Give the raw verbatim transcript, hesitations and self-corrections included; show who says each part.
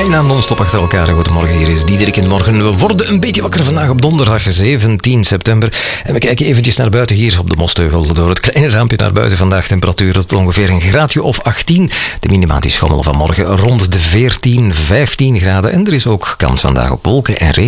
Speaker 1: bijna non-stop achter elkaar. Goedemorgen, hier is Diederik in de morgen. We worden een beetje wakker vandaag op donderdag zeventien september. En we kijken eventjes naar buiten hier op de Mosteugel. Door het kleine raampje naar buiten vandaag. Temperatuur tot ongeveer een graadje of achttien. De minima die schommelen vanmorgen rond de veertien, vijftien graden. En er is ook kans vandaag op wolken en regen.